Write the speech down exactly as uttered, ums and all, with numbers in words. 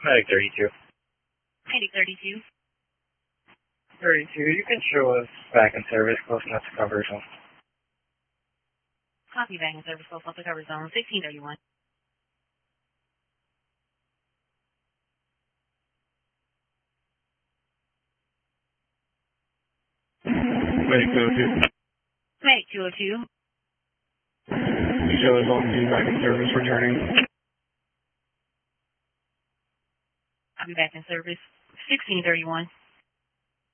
Medic thirty-two. Medic thirty-two. thirty-two, you can show us back in service close enough to cover zone. Copy, back in service close enough to cover zone. sixteen thirty-one. Medic two oh two. Medic two oh two. Show us on the back in service returning. I'll be back in service. sixteen thirty-one.